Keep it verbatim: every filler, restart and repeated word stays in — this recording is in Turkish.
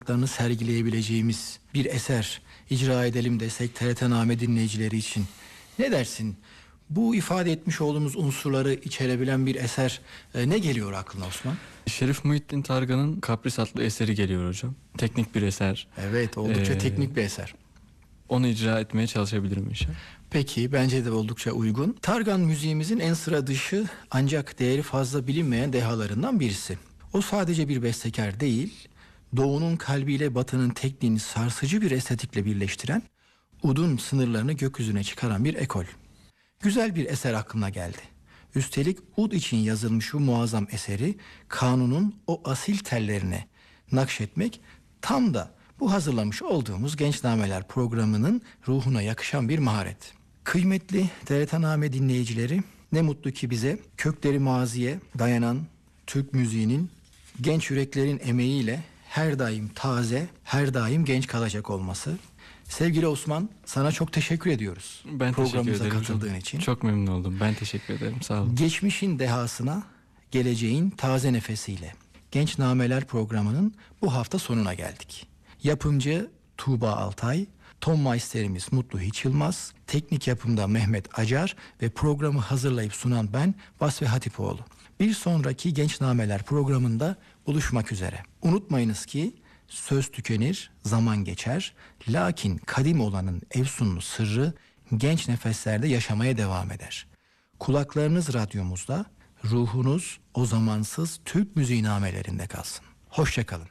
sanatlarını sergileyebileceğimiz bir eser icra edelim desek T R T Name dinleyicileri için ne dersin? Bu ifade etmiş olduğumuz unsurları içerebilen bir eser e, ne geliyor aklına Osman? Şerif Muhittin Targan'ın Kapris adlı eseri geliyor hocam. Teknik bir eser. Evet, oldukça Ee, teknik bir eser. Onu icra etmeye çalışabilirim inşallah. Peki, bence de oldukça uygun. Targan müziğimizin en sıra dışı ancak değeri fazla bilinmeyen dehalarından birisi. O sadece bir bestekar değil, doğunun kalbiyle batının tekniğini sarsıcı bir estetikle birleştiren, udun sınırlarını gökyüzüne çıkaran bir ekol. Güzel bir eser aklına geldi. Üstelik ud için yazılmış bu muazzam eseri kanunun o asil tellerine nakşetmek tam da bu hazırlamış olduğumuz Genç Nameler programının ruhuna yakışan bir maharet. Kıymetli T R T Name dinleyicileri, ne mutlu ki bize kökleri maziye dayanan Türk müziğinin genç yüreklerin emeğiyle her daim taze, her daim genç kalacak olması. Sevgili Osman, sana çok teşekkür ediyoruz. Ben teşekkür Programımıza ederim. katıldığın için. Çok memnun oldum. Ben teşekkür ederim. Sağ olun. Geçmişin dehasına, geleceğin taze nefesiyle Genç Nameler programının bu hafta sonuna geldik. Yapımcı Tuğba Altay, ton maisterimiz Mutlu Hiç Yılmaz, teknik yapımda Mehmet Acar ve programı hazırlayıp sunan ben Vasfi Hatipoğlu. Bir sonraki Genç Nameler programında buluşmak üzere. Unutmayınız ki söz tükenir, zaman geçer. Lakin kadim olanın efsunlu sırrı genç nefeslerde yaşamaya devam eder. Kulaklarınız radyomuzda, ruhunuz o zamansız Türk müziği namelerinde kalsın. Hoşça kalın.